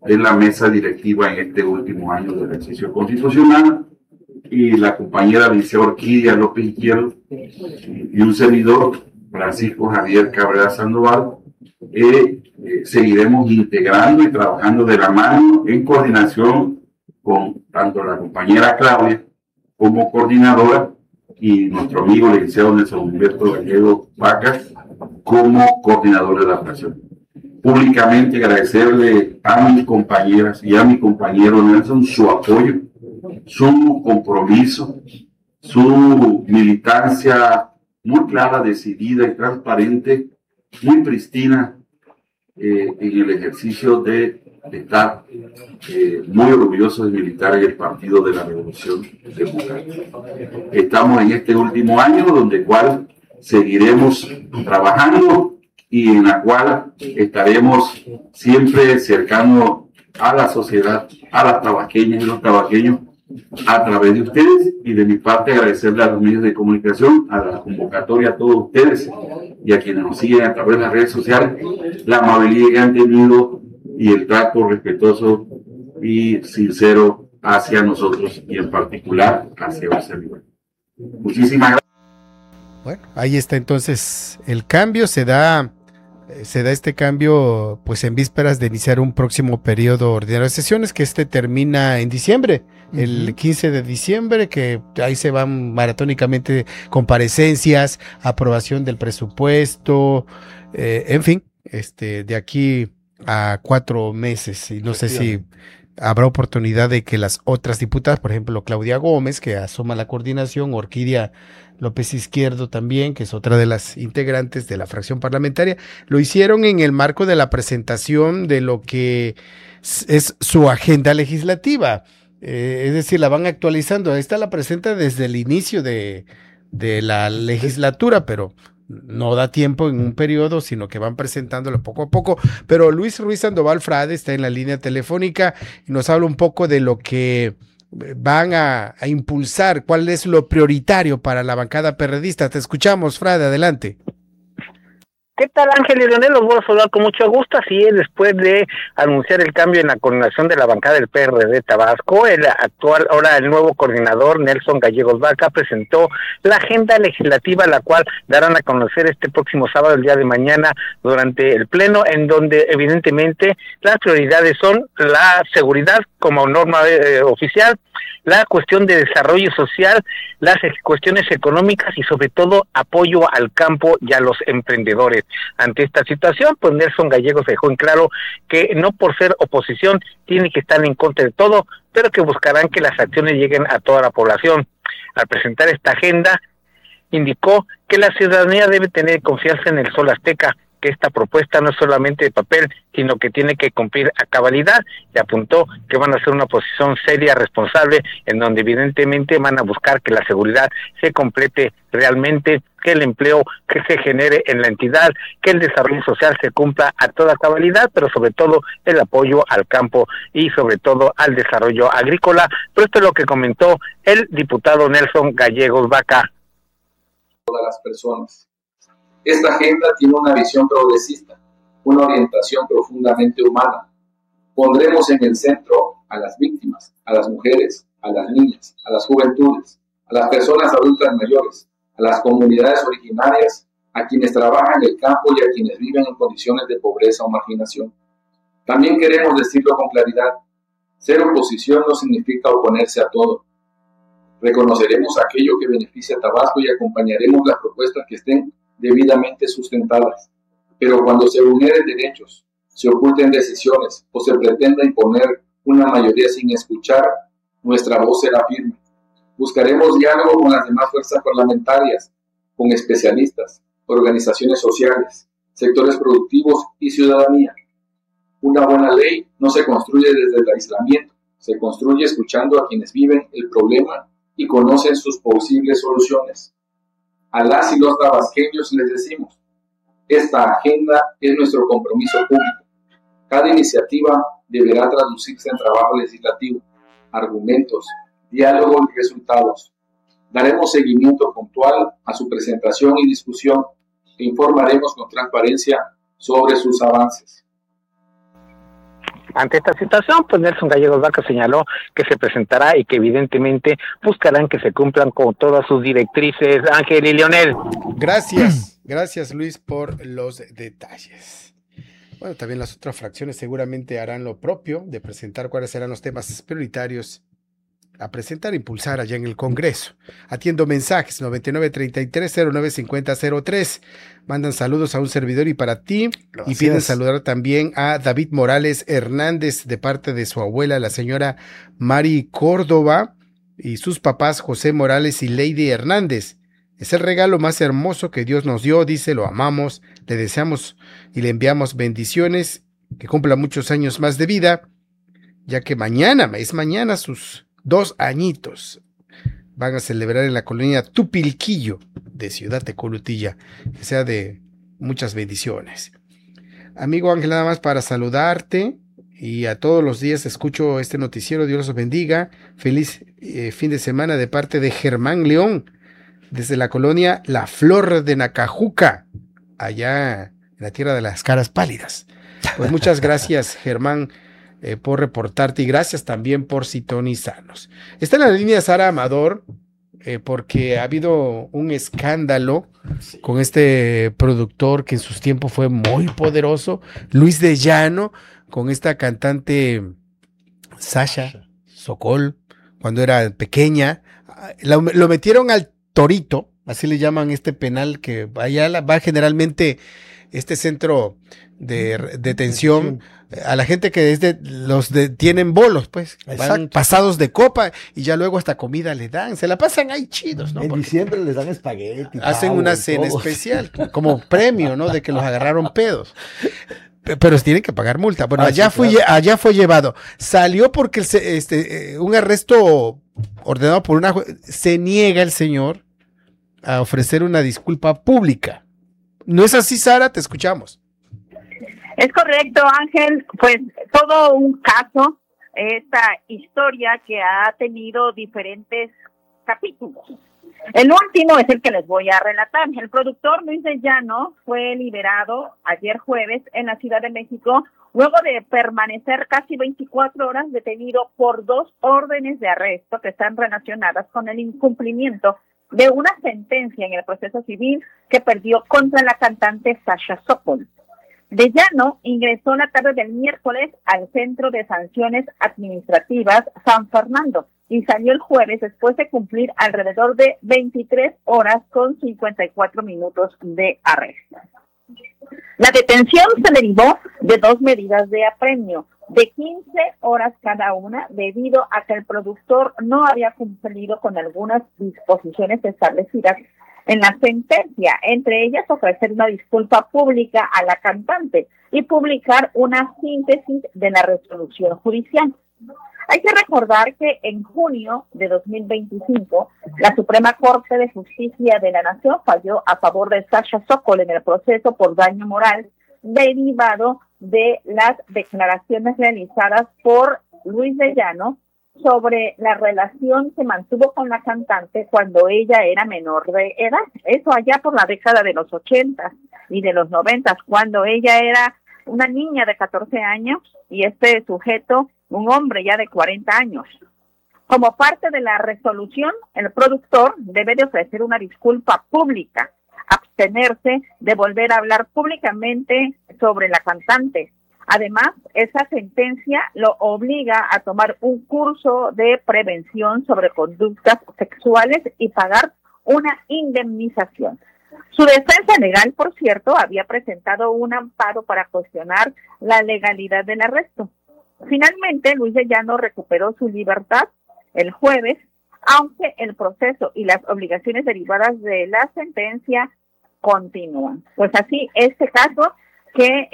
en la mesa directiva en este último año del ejercicio constitucional, y la compañera Licea Orquídea López Izquierdo y un servidor, Francisco Javier Cabrera Sandoval, seguiremos integrando y trabajando de la mano en coordinación con tanto la compañera Claudia como coordinadora y nuestro amigo licenciado Nelson Humberto Gallego Vacas como coordinador de la fracción. Públicamente agradecerle a mis compañeras y a mi compañero Nelson su apoyo, su compromiso, su militancia muy clara, decidida y transparente, muy pristina en el ejercicio de estar muy orgullosos de militar en el Partido de la Revolución Democrática. Estamos en este último año donde cual seguiremos trabajando y en la cual estaremos siempre cercanos a la sociedad, a las tabasqueñas y los tabasqueños, a través de ustedes, y de mi parte agradecerle a los medios de comunicación, a la convocatoria a todos ustedes y a quienes nos siguen a través de las redes sociales, la amabilidad que han tenido y el trato respetuoso y sincero hacia nosotros y en particular hacia un servidor. Muchísimas gracias. Bueno, ahí está entonces el cambio, se da este cambio pues en vísperas de iniciar un próximo periodo ordinario de sesiones, que termina en diciembre, el 15 de diciembre, que ahí se van maratónicamente comparecencias, aprobación del presupuesto, en fin, de aquí a 4 meses, y no sé si habrá oportunidad de que las otras diputadas, por ejemplo Claudia Gómez, que asuma la coordinación, Orquídea López Izquierdo también, que es otra de las integrantes de la fracción parlamentaria, lo hicieron en el marco de la presentación de lo que es su agenda legislativa, es decir, la van actualizando. Esta la presenta desde el inicio de la legislatura, pero no da tiempo en un periodo, sino que van presentándolo poco a poco. Pero Luis Ruiz Sandoval Frade está en la línea telefónica y nos habla un poco de lo que van a impulsar, cuál es lo prioritario para la bancada perredista. Te escuchamos, Frade, adelante. ¿Qué tal, Ángel y Leonel? Los voy a saludar con mucho gusto. Así es, después de anunciar el cambio en la coordinación de la bancada del PRD Tabasco, el nuevo coordinador, Nelson Gallegos Vaca, presentó la agenda legislativa, la cual darán a conocer este próximo sábado, el día de mañana, durante el pleno, en donde evidentemente las prioridades son la seguridad como norma oficial, la cuestión de desarrollo social, las cuestiones económicas y sobre todo apoyo al campo y a los emprendedores. Ante esta situación, pues Nelson Gallegos dejó en claro que no por ser oposición tiene que estar en contra de todo, pero que buscarán que las acciones lleguen a toda la población. Al presentar esta agenda, indicó que la ciudadanía debe tener confianza en el Sol Azteca, que esta propuesta no es solamente de papel, sino que tiene que cumplir a cabalidad, y apuntó que van a hacer una oposición seria, responsable, en donde evidentemente van a buscar que la seguridad se complete realmente, que el empleo que se genere en la entidad, que el desarrollo social se cumpla a toda cabalidad, pero sobre todo el apoyo al campo y sobre todo al desarrollo agrícola. Pero esto es lo que comentó el diputado Nelson Gallegos Vaca. Todas las personas. Esta agenda tiene una visión progresista, una orientación profundamente humana. Pondremos en el centro a las víctimas, a las mujeres, a las niñas, a las juventudes, a las personas adultas mayores, a las comunidades originarias, a quienes trabajan en el campo y a quienes viven en condiciones de pobreza o marginación. También queremos decirlo con claridad: ser oposición no significa oponerse a todo. Reconoceremos aquello que beneficia a Tabasco y acompañaremos las propuestas que estén debidamente sustentadas. Pero cuando se vulneren derechos, se oculten decisiones o se pretenda imponer una mayoría sin escuchar, nuestra voz será firme. Buscaremos diálogo con las demás fuerzas parlamentarias, con especialistas, organizaciones sociales, sectores productivos y ciudadanía. Una buena ley no se construye desde el aislamiento, se construye escuchando a quienes viven el problema y conocen sus posibles soluciones. A las y los tabasqueños les decimos: esta agenda es nuestro compromiso público. Cada iniciativa deberá traducirse en trabajo legislativo, argumentos, diálogo y resultados. Daremos seguimiento puntual a su presentación y discusión e informaremos con transparencia sobre sus avances. Ante esta situación, pues Nelson Gallegos Vaca señaló que se presentará y que evidentemente buscarán que se cumplan con todas sus directrices. Ángel y Leonel. Gracias Luis por los detalles. Bueno, también las otras fracciones seguramente harán lo propio de presentar cuáles serán los temas prioritarios a presentar e impulsar allá en el Congreso. Atiendo mensajes 9933095003. Mandan saludos a un servidor y para ti. Gracias. Y piden saludar también a David Morales Hernández de parte de su abuela, la señora Mari Córdoba, y sus papás José Morales y Lady Hernández. Es el regalo más hermoso que Dios nos dio, dice, lo amamos, le deseamos y le enviamos bendiciones, que cumpla muchos años más de vida, ya que mañana sus 2 añitos van a celebrar en la colonia Tupilquillo de Ciudad Tecolutilla. Que sea de muchas bendiciones. Amigo Ángel, nada más para saludarte y a todos los días escucho este noticiero. Dios los bendiga. Feliz fin de semana de parte de Germán León desde la colonia La Flor de Nacajuca, allá en la tierra de las caras pálidas. Pues muchas gracias, Germán, por reportarte y gracias también por sintonizarnos. Está en la línea Sara Amador, porque ha habido un escándalo con este productor que en sus tiempos fue muy poderoso, Luis de Llano, con esta cantante Sasha Sokol, cuando era pequeña. Lo metieron al Torito, así le llaman este penal que allá va generalmente este centro de detención a la gente que tienen bolos, pues, van pasados de copa y ya luego hasta comida le dan, se la pasan ahí chidos, ¿no? En diciembre les dan espagueti. Hacen una cena especial, como premio, ¿no? De que los agarraron pedos. Pero tienen que pagar multa. Bueno, allá fue llevado. Salió porque un arresto ordenado por una juez. Se niega el señor a ofrecer una disculpa pública. ¿No es así, Sara? Te escuchamos. Es correcto, Ángel. Pues todo un caso, esta historia que ha tenido diferentes capítulos. El último es el que les voy a relatar. El productor Luis de Llano fue liberado ayer jueves en la Ciudad de México luego de permanecer casi 24 horas detenido por 2 órdenes de arresto que están relacionadas con el incumplimiento de una sentencia en el proceso civil que perdió contra la cantante Sasha Sokol. De Llano ingresó la tarde del miércoles al Centro de Sanciones Administrativas San Fernando y salió el jueves después de cumplir alrededor de 23 horas con 54 minutos de arresto. La detención se derivó de 2 medidas de apremio de 15 horas cada una debido a que el productor no había cumplido con algunas disposiciones establecidas en la sentencia, entre ellas ofrecer una disculpa pública a la cantante y publicar una síntesis de la resolución judicial. Hay que recordar que en junio de 2025, la Suprema Corte de Justicia de la Nación falló a favor de Sasha Sokol en el proceso por daño moral derivado de las declaraciones realizadas por Luis de Llano sobre la relación que mantuvo con la cantante cuando ella era menor de edad. Eso allá por la década de los 80 y de los 90, cuando ella era una niña de 14 años y este sujeto, un hombre ya de 40 años. Como parte de la resolución, el productor debe de ofrecer una disculpa pública, abstenerse de volver a hablar públicamente sobre la cantante. Además, esa sentencia lo obliga a tomar un curso de prevención sobre conductas sexuales y pagar una indemnización. Su defensa legal, por cierto, había presentado un amparo para cuestionar la legalidad del arresto. Finalmente, Luis de Llano recuperó su libertad el jueves, aunque el proceso y las obligaciones derivadas de la sentencia continúan. Pues así, este caso que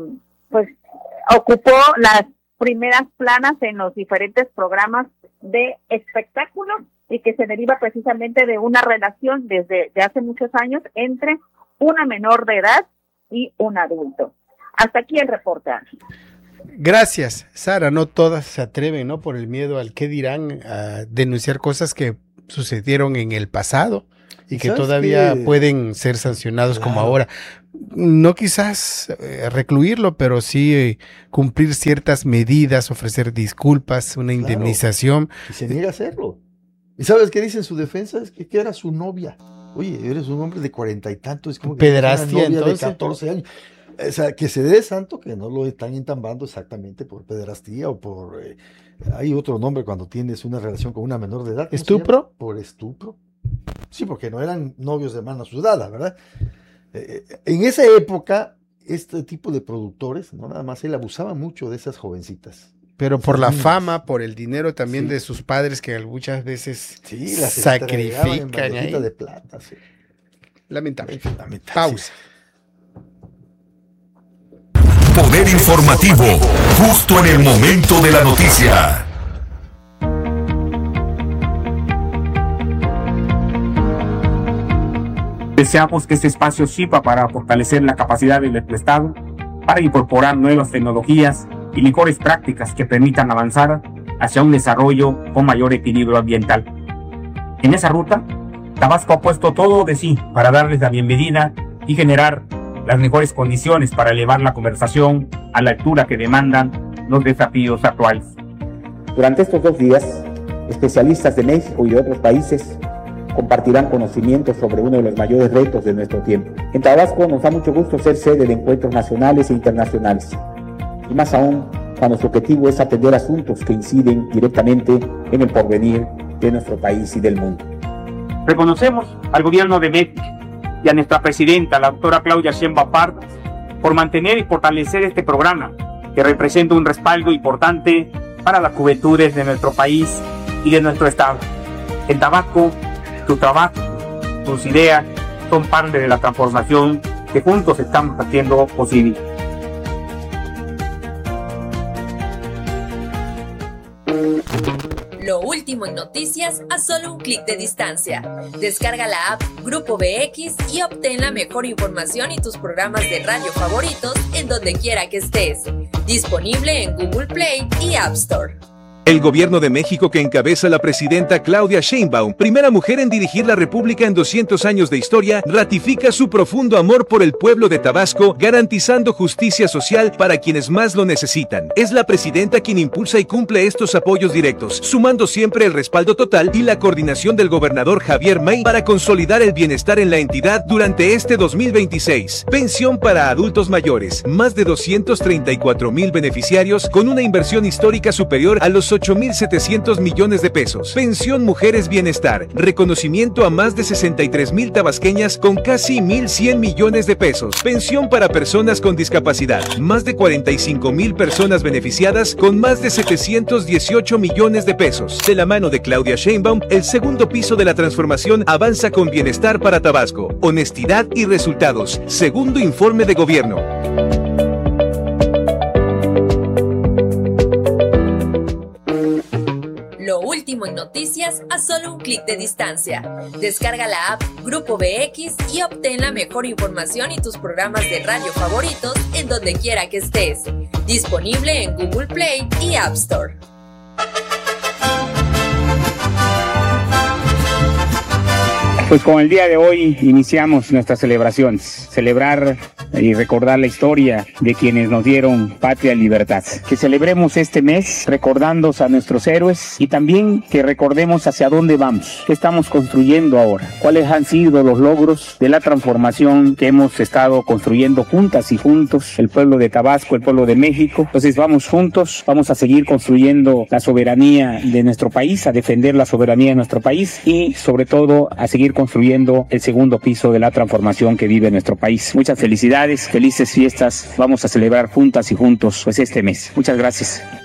ocupó las primeras planas en los diferentes programas de espectáculos y que se deriva precisamente de una relación desde hace muchos años entre una menor de edad y un adulto. Hasta aquí el reportaje. Gracias, Sara. No todas se atreven, ¿no? Por el miedo al qué dirán, a denunciar cosas que sucedieron en el pasado. Y que todavía pueden ser sancionados como ahora. No quizás recluirlo, pero sí cumplir ciertas medidas, ofrecer disculpas, una indemnización. Y se niega a hacerlo. ¿Y sabes qué dice en su defensa? Es que era su novia. Oye, eres un hombre de 40 y tantos, es como que pederastia, una novia entonces, de 14 años. O sea, que se dé santo que no lo están entambando exactamente por pederastía o por... hay otro nombre cuando tienes una relación con una menor de edad. ¿Estupro? Por estupro. Sí, porque no eran novios de mano sudada, ¿verdad? En esa época, este tipo de productores, no nada más él, abusaba mucho de esas jovencitas. Pero por la fama, por el dinero también de sus padres, que muchas veces las sacrifican ahí. De plata, sí. Lamentable. Pausa. Poder informativo, justo en el momento de la noticia. Deseamos que este espacio sirva para fortalecer la capacidad del Estado, para incorporar nuevas tecnologías y mejores prácticas que permitan avanzar hacia un desarrollo con mayor equilibrio ambiental. En esa ruta, Tabasco ha puesto todo de sí para darles la bienvenida y generar las mejores condiciones para elevar la conversación a la altura que demandan los desafíos actuales. Durante estos 2 días, especialistas de México y de otros países compartirán conocimientos sobre uno de los mayores retos de nuestro tiempo. En Tabasco nos da mucho gusto ser sede de encuentros nacionales e internacionales, y más aún cuando su objetivo es atender asuntos que inciden directamente en el porvenir de nuestro país y del mundo. Reconocemos al Gobierno de México y a nuestra presidenta, la doctora Claudia Sheinbaum Pardo, por mantener y fortalecer este programa, que representa un respaldo importante para las juventudes de nuestro país y de nuestro estado. En Tabasco, tu trabajo, tus ideas son parte de la transformación que juntos estamos haciendo posible. Lo último en noticias a solo un clic de distancia. Descarga la app Grupo BX y obtén la mejor información y tus programas de radio favoritos en donde quiera que estés. Disponible en Google Play y App Store. El gobierno de México que encabeza la presidenta Claudia Sheinbaum, primera mujer en dirigir la República en 200 años de historia, ratifica su profundo amor por el pueblo de Tabasco, garantizando justicia social para quienes más lo necesitan. Es la presidenta quien impulsa y cumple estos apoyos directos, sumando siempre el respaldo total y la coordinación del gobernador Javier May para consolidar el bienestar en la entidad durante este 2026. Pensión para adultos mayores, más de 234,000 beneficiarios con una inversión histórica superior a los 8,700 millones de pesos. Pensión Mujeres Bienestar, reconocimiento a más de 63,000 tabasqueñas con casi 1,100 millones de pesos. Pensión para personas con discapacidad, más de 45,000 personas beneficiadas con más de 718 millones de pesos. De la mano de Claudia Sheinbaum, el segundo piso de la transformación avanza con bienestar para Tabasco, honestidad y resultados. Segundo informe de gobierno. Lo último en noticias a solo un clic de distancia. Descarga la app Grupo BX y obtén la mejor información y tus programas de radio favoritos en donde quiera que estés. Disponible en Google Play y App Store. Pues con el día de hoy iniciamos nuestras celebraciones. Celebrar y recordar la historia de quienes nos dieron patria y libertad. Que celebremos este mes recordando a nuestros héroes y también que recordemos hacia dónde vamos, qué estamos construyendo ahora, cuáles han sido los logros de la transformación que hemos estado construyendo juntas y juntos, el pueblo de Tabasco, el pueblo de México. Entonces vamos juntos, vamos a seguir construyendo la soberanía de nuestro país, a defender la soberanía de nuestro país y sobre todo a seguir construyendo el segundo piso de la transformación que vive nuestro país. Muchas felicidades, felices fiestas, vamos a celebrar juntas y juntos pues este mes. Muchas gracias.